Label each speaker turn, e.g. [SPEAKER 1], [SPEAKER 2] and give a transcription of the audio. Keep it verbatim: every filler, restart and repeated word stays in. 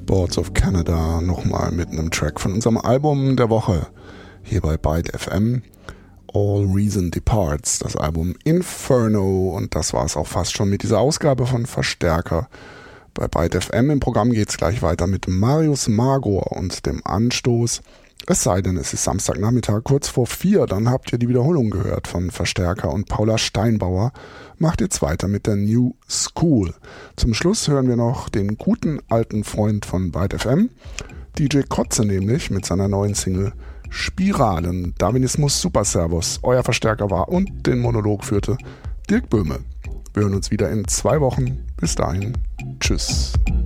[SPEAKER 1] Boards of Canada nochmal mit einem Track von unserem Album der Woche hier bei Byte F M. All Reason Departs, das Album Inferno, und das war es auch fast schon mit dieser Ausgabe von Verstärker bei Byte F M. Im Programm geht es gleich weiter mit Marius Magor und dem Anstoß. Es sei denn, es ist Samstagnachmittag kurz vor vier, dann habt ihr die Wiederholung gehört von Verstärker und Paula Steinbauer. Macht jetzt weiter mit der New School. Zum Schluss hören wir noch den guten alten Freund von Byte F M, D J Kotze nämlich, mit seiner neuen Single Spiralen. Darwinismus Super Servus, euer Verstärker war und den Monolog führte Dirk Böhme. Wir hören uns wieder in zwei Wochen. Bis dahin. Tschüss.